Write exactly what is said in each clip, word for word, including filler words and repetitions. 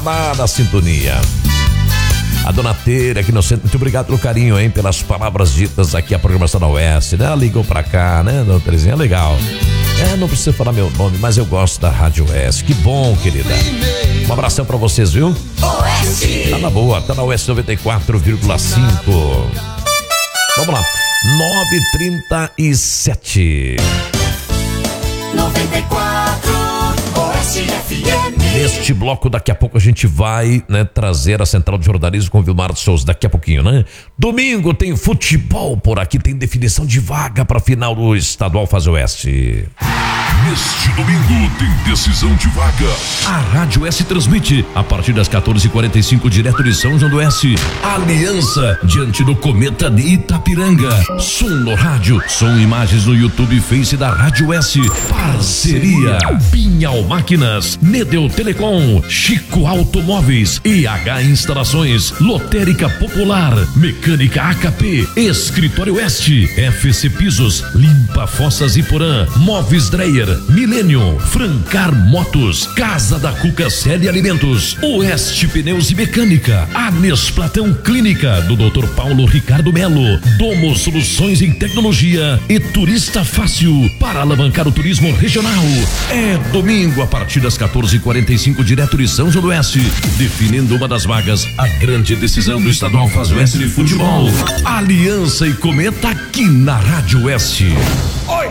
moçada da sintonia. A dona Teira aqui no centro, muito obrigado pelo carinho, hein, pelas palavras ditas aqui, a programação da Oeste, né? Ela ligou pra cá, né, dona Terezinha? Legal. É, não precisa falar meu nome, mas eu gosto da Rádio Oeste. Que bom, querida. Um abração pra vocês, viu? Oeste. Tá na boa, tá na Oeste noventa e quatro vírgula cinco. Vamos lá. nove e trinta e sete. noventa e quatro Oeste F M. Neste bloco, daqui a pouco a gente vai, né, trazer a Central de Jornalismo com o Vilmar de Souza, daqui a pouquinho, né? Domingo tem futebol por aqui, tem definição de vaga para final do Estadual Fase Oeste. Neste domingo tem decisão de vaga. A Rádio S transmite a partir das quatorze e quarenta e cinco direto de São João do Oeste. Aliança diante do Cometa de Itapiranga. Som no rádio, som e imagens no YouTube e Face da Rádio S. Parceria Pinhal Máquinas, Nedeu Telecom, Chico Automóveis, E H Instalações, Lotérica Popular, Mecânica A K P, Escritório Oeste, F C Pisos, Limpa Fossas Iporã, Móveis Dreyer, Milênio, Francar Motos, Casa da Cuca Série Alimentos, Oeste Pneus e Mecânica, Anes Platão Clínica, do doutor Paulo Ricardo Melo, Domo Soluções em Tecnologia e Turista Fácil, para alavancar o turismo regional. É domingo a partir das quatorze e quarenta e cinco, direto de São João do Oeste, definindo uma das vagas, a grande decisão do Estadual Fase Oeste de Futebol. Aliança e Cometa aqui na Rádio Oeste. Oi,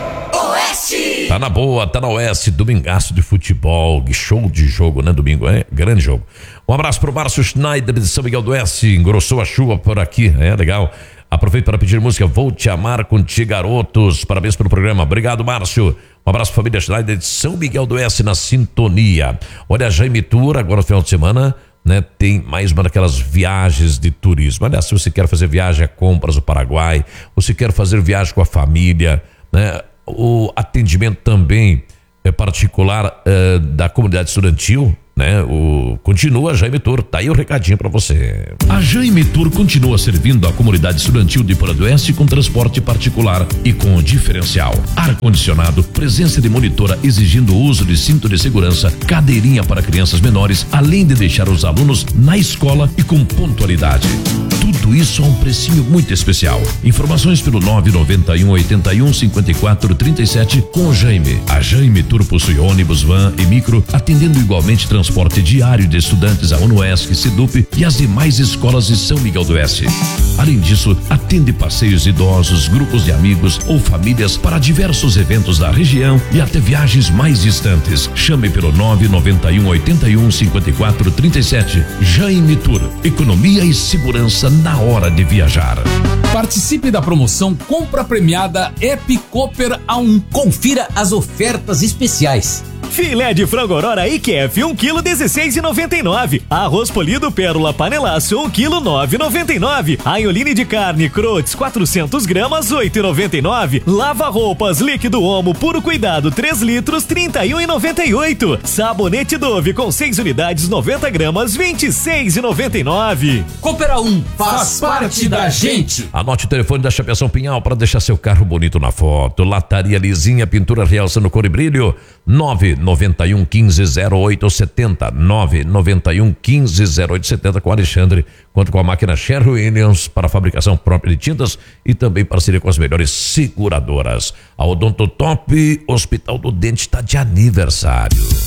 Oeste! Tá na boa, tá na Oeste, domingaço de futebol, show de jogo, né, domingo, é, grande jogo. Um abraço pro Márcio Schneider de São Miguel do Oeste, engrossou a chuva por aqui, é legal. Aproveito para pedir música Vou Te Amar Contigo, Garotos, parabéns pelo programa, obrigado, Márcio. Um abraço pra família Schneider de São Miguel do Oeste na sintonia. Olha, a Jaime Tour, agora no final de semana, né, tem mais uma daquelas viagens de turismo. Aliás, se você quer fazer viagem a compras do Paraguai, ou se quer fazer viagem com a família, né, o atendimento também é particular é, da comunidade estudantil, né? O continua a Jaime Tour, tá aí o recadinho pra você. A Jaime Tour continua servindo a comunidade estudantil de Iporã do Oeste com transporte particular e com diferencial, ar-condicionado, presença de monitora exigindo o uso de cinto de segurança, cadeirinha para crianças menores, além de deixar os alunos na escola e com pontualidade. Tudo isso a um precinho muito especial. Informações pelo nove nove um, oito um, cinco quatro três sete com o Jaime. A Jaime Tour possui ônibus, van e micro, atendendo igualmente transporte diário de estudantes a UNOESC, SEDUP e as demais escolas de São Miguel do Oeste. Além disso, atende passeios idosos, grupos de amigos ou famílias para diversos eventos da região e até viagens mais distantes. Chame pelo nove nove um, oito um, cinco quatro três sete. Jaime Tour, economia e segurança na hora de viajar. Participe da promoção Compra Premiada Ep Cooper A um. Confira as ofertas especiais. Filé de frango Aurora I Q F, um quilo dezesseis e noventa e nove. Arroz polido Pérola Panelaço, um quilo nove e noventa e nove. Aioline de carne Crotes, quatrocentos gramas, oito e noventa e nove. Lava roupas líquido Omo Puro Cuidado, três litros, trinta e um e noventa e oito. Sabonete Dove com seis unidades, noventa gramas, vinte e seis e noventa e nove. Cooper A um, faz parte da gente. Anote o telefone da Chapeação Pinhal para deixar seu carro bonito na foto. Lataria Lisinha, pintura realçando cor e brilho, nove nove um, quinze, zero oito setenta, nove nove um, quinze, zero oito setenta com o Alexandre, quanto com a máquina Sherwin Williams para fabricação própria de tintas e também parceria com as melhores seguradoras. A Odontotop Hospital do Dente está de aniversário.